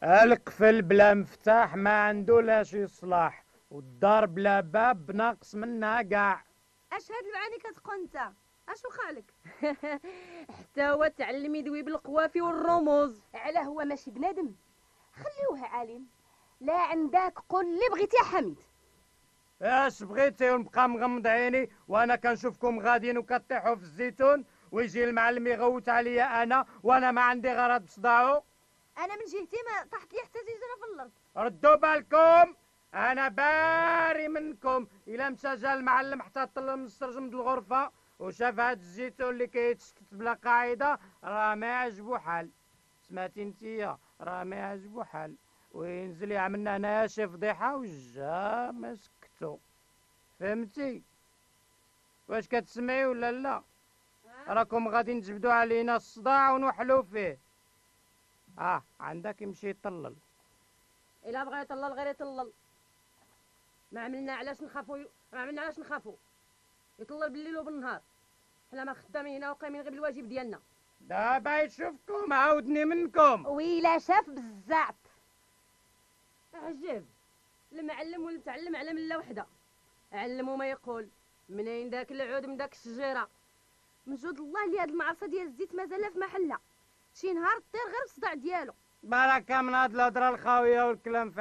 القفل بلا مفتاح ما عنده لا شي صلاح، والدار بلا باب ناقص منها كاع. اش هاد المعاني كتقول انت؟ اش وقعلك؟ حتى هو تعلم يدوي بالقوافي والرموز. علاه هو ماشي بنادم؟ خليوه عالم. لا عندك قول اللي بغيتي يا حميد. اش بغيتي ونبقى مغمض عيني وانا كنشوفكم غاديين وكطيحوا في الزيتون، ويجي المعلم يغوت عليا انا وانا ما عندي غرض بصداعو؟ انا من جهتي ما طاحت لي حتى زيزونه في الارض. ردوا بالكم، انا باري منكم. الا مشى جا المعلم حتى طل من السرج من الغرفه وشاف هاد الزيتون اللي كيتشتت بلا قاعده راه ما عجبو حال. سمعتي انتيا؟ راه ما عجبو حال، وينزل يعملنا هنايا شي فضيحه وجا ما سكتو. فهمتي؟ واش كتسمعي ولا لا؟ راكم غادي نجبدوا علينا الصداع ونوحلوا فيه. عندك يمشي يطلل. الا بغى يطلل غير يطلل، ما عملنا علاش نخافو. يطلل بالليل وبالنهار، حنا ما خدامين هنا وقايمين غير بالواجب ديالنا. دابا يشوفكم عاودني منكم. ويلا شاف بزاف. عجب، المعلم والمتعلم على مله وحده. علمو ما يقول منين داك العود من داك الشجيره. من جود الله اللي هاد المعرصه ديال الزيت مازال في محلها، شي نهار طير غير الصداع ديالو. بركه من هاد الهضره الخاويه والكلام